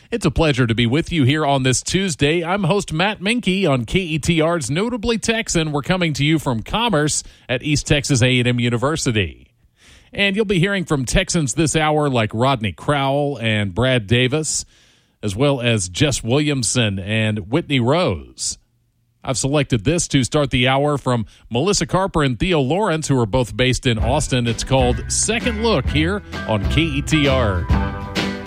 It's a pleasure to be with you here on this Tuesday. I'm host Matt Minke on KETR's Notably Texan. We're coming to you from Commerce at East Texas A&M University. And you'll be hearing from Texans this hour like Rodney Crowell and Brad Davis, as well as Jess Williamson and Whitney Rose. I've selected this to start the hour from Melissa Carper and Theo Lawrence, who are both based in Austin. It's called Second Look here on KETR.